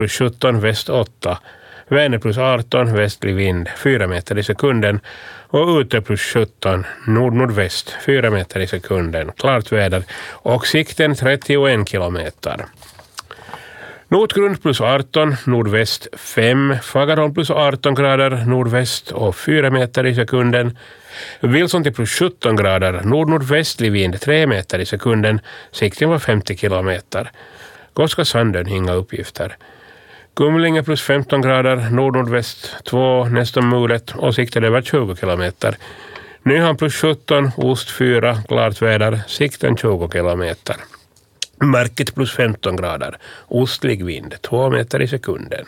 plus 17, väst 8. Vänner plus 18, västlig vind 4 meter i sekunden. Och ute plus 17, nord-nordväst 4 meter i sekunden. Klart väder och sikten 31 kilometer. Nordgrund plus 18, nordväst 5. Fagerholm plus 18 grader, nordväst och 4 meter i sekunden. Wilson till plus 17 grader, nord-nordvästlig vind 3 meter i sekunden. Sikten var 50 kilometer. Koska Sandön, inga uppgifter. Kumlinge plus 15 grader, nord-nordväst 2, nästan mulet och sikten över 20 kilometer. Nyhamn plus 17, ost 4, klart väder, sikten 20 kilometer. Märket plus 15 grader, ostlig vind 2 meter i sekunden.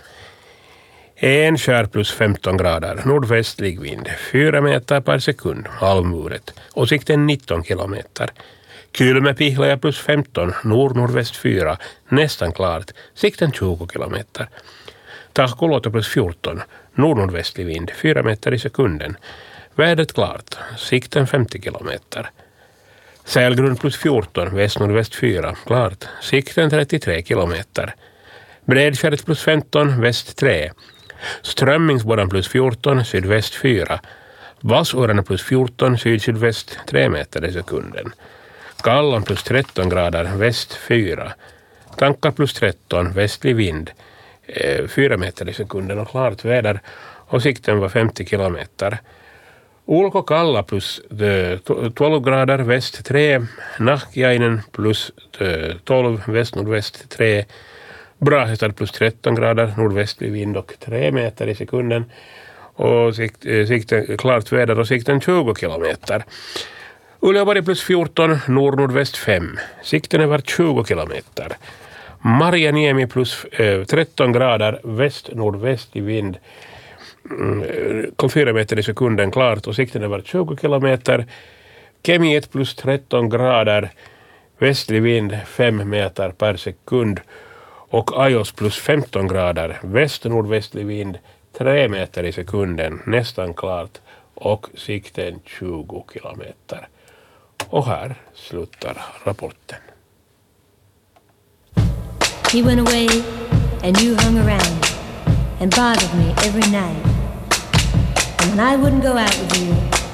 Enskär plus 15 grader, nordvästlig vind 4 meter per sekund, halvmuret och sikten 19 kilometer. Kylmäpihlaja plus 15, nord-nordväst 4, nästan klart, sikten 20 kilometer. Tahkoluoto plus 14, nord-nordvästlig vind 4 meter i sekunden. Vädret klart, sikten 50 kilometer. Sälgrund plus 14, väst-nordväst 4, klart, sikten 33 kilometer. Bredskärret plus 15, väst 3. Strömmingsborran plus 14, sydväst 4. Vassårarna plus 14, syd-sydväst 3 meter i sekunden. Kallan plus 13 grader, väst 4. Tankar plus 13, västlig vind 4 meter i sekunden och klart väder och sikten var 50 kilometer. Ulko Kalla plus 12 grader, väst 3. Nahkiainen plus 12, väst-nordväst 3. Brahestad plus 13 grader, nordvästlig vind och 3 meter i sekunden. Och sikten, klart väder och sikten 20 kilometer. Uleåborg plus 14, nord-nordväst 5. Sikten är var 20 kilometer. Marjaniemi plus 13 grader, väst-nordvästlig vind 4 meter i sekunden klart och sikten är var 20 kilometer. Kemi 1 plus 13 grader, västlig vind 5 meter per sekund. Och Ajos plus 15 grader, väst-nordvästlig vind 3 meter i sekunden, nästan klart och sikten 20 kilometer. Och här slutar rapporten. He went away and you hung around and bothered me every night. And when I wouldn't go out with you,